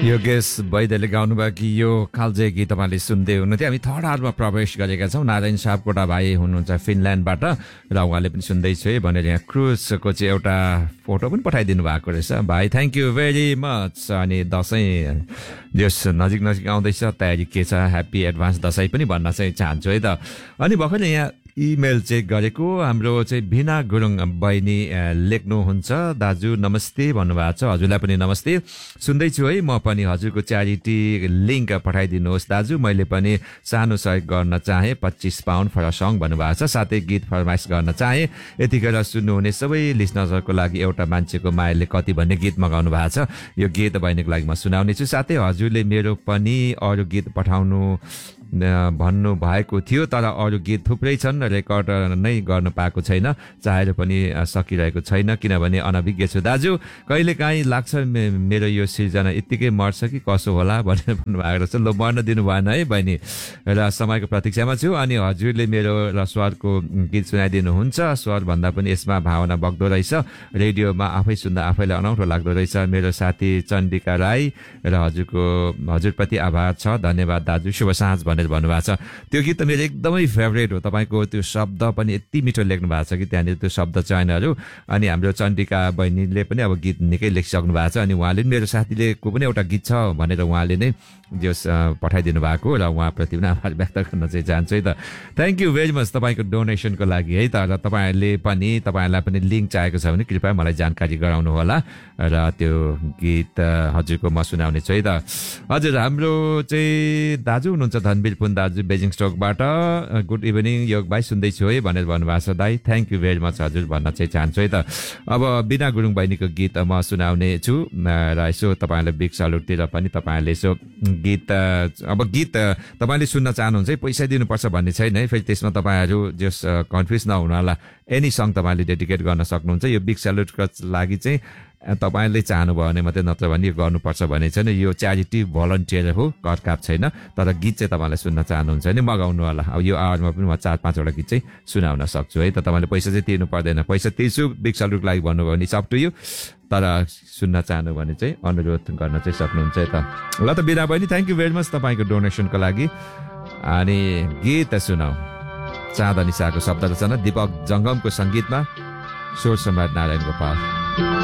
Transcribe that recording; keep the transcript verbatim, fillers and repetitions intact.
योगेश वैद्यले गाउनुभएको यो कालजे गीत तपाईँले सुन्दै हुनुहुन्थ्यो। हामी थर्ड आवरमा प्रवेश गरेका छौँ। नारायण सापकोटा भाइ हुनुहुन्छ फिनल्यान्डबाट र उहाँले पनि सुन्दैछु है भनेर यहाँ क्रुजको चाहिँ एउटा फोटो पनि पठाइदिनु भएको रहेछ। भाइ थ्याङ्क यू भेरी मच। अनि दसैँ जस नजिक नजिक आउँदैछ, तयारी के छ? ह्याप्पी एडभान्स दसैँ पनि भन्न चाहिँ चाहन्छु है त। अनि भर्खर यहाँ इमेल चेक गरेको हाम्रो चाहिँ भिना गुरुङ बहिनी लेख्नुहुन्छ। दाजु नमस्ते भन्नुभएको छ। हजुरलाई पनि नमस्ते। सुन्दैछु है, म पनि हजुरको च्यारिटी लिङ्क पठाइदिनुहोस् दाजु। मैले पनि सानो सहयोग गर्न चाहेँ, पच्चिस पाउन्ड फर सङ भन्नुभएको छ। साथै गीत फरमाइस गर्न चाहेँ। यतिखेर सुन्नुहुने सबै लिसनर्सहरूको लागि एउटा मान्छेको मायाले कति भन्ने गीत मगाउनु भएको छ। यो गीत बहिनीको लागि म सुनाउने छु। साथै हजुरले मेरो पनि अरू गीत पठाउनु भन्नु भएको थियो, तर अरू गीत थुप्रै छन्, रेकर्ड नै गर्नु पाएको छैन, चाहेर पनि सकिरहेको छैन किनभने अनभिज्ञ छु दाजु। कहिलेकाहीँ लाग्छ मेरो यो सिर्जना यत्तिकै मर्छ कि कसो होला भनेर भन्नुभएको रहेछ। ल मर्न दिनु भएन है बहिनी, र समयको प्रतीक्षामा छु। अनि हजुरले मेरो र स्वरको गीत सुनाइदिनुहुन्छ। स्वर भन्दा पनि यसमा भावना बग्दो रहेछ। रेडियोमा आफै सुन्दा आफैलाई अनौठो लाग्दो रहेछ। मेरो साथी चण्डिका राई र हजुरको हजुरप्रति आभार छ। धन्यवाद दाजु, शुभ साँझ भनेर भन्नुभएको छ। त्यो गीत त मेरो एकदमै फेभरेट हो। तपाईँको त्यो शब्द पनि यति मिठो लेख्नु भएको छ कि त्यहाँनिर त्यो शब्द चयनहरू। अनि हाम्रो चण्डिका बहिनीले पनि अब गीत निकै लेखिसक्नु भएको छ। अनि उहाँले पनि मेरो साथीले को पनि एउटा गीत छ भनेर उहाँले नै जस पठाइदिनु भएको र उहाँप्रति पनि आभार व्यक्त गर्न चाहिँ चाहन्छु है त। थ्याङ्क यू भेरी मच तपाईँको डोनेसनको लागि है त। र तपाईँहरूले पनि तपाईँहरूलाई पनि लिङ्क चाहेको छ भने कृपया मलाई जानकारी गराउनु होला र त्यो गीत हजुरको म सुनाउने छु है त। हजुर, हाम्रो चाहिँ दाजु हुनुहुन्छ धनवीर पुन दाजु बेजिङ स्टोकबाट। गुड इभिनिङ योग भाइ, सुन्दैछु है भनेर भन्नुभएको छ। दाई थ्याङ्क यू भेरी मच हजुर भन्न चाहिँ चाहन्छु है त। अब बिना गुरुङ बहिनीको गीत म सुनाउने छु र यसो तपाईँहरूलाई बिग सलुटतिर पनि तपाईँहरूले यसो गीत अब गीत तपाईँले सुन्न चाहनुहुन्छ है, पैसा दिनुपर्छ भन्ने छैन है। फेरि त्यसमा तपाईँहरू जस कन्फ्युज नहुनु होला। एनी सङ तपाईँले डेडिकेट गर्न सक्नुहुन्छ। यो बिग सलुटको लागि चाहिँ तपाईँले चाहनुभयो भने मात्रै, नत्र भने यो गर्नुपर्छ भन्ने छैन। यो च्यारिटी भलन्टियर हो, करकाप छैन। तर गीत चाहिँ तपाईँले सुन्न चाहनुहुन्छ भने मगाउनु होला। अब यो आवरमा पनि म चार पाँचवटा गीत चाहिँ सुनाउन सक्छु है त। तपाईँले पैसा चाहिँ तिर्नु पर्दैन। पैसा तिर्छु बिग सलुटको लागि भन्नुभयो भने अप टु यु, तर सुन्न चाहनु भने चाहिँ अनुरोध गर्न चाहिँ सक्नुहुन्छ है त। ल त बिना बहिनी, थ्याङ्क यू भेरी मच तपाईँको डोनेसनको लागि। अनि गीत सुनाऊ। चाँदनी शाहको शब्द रचना, दीपक जङ्गमको सङ्गीतमा, स्वर सम्राट नारायण गोपाल।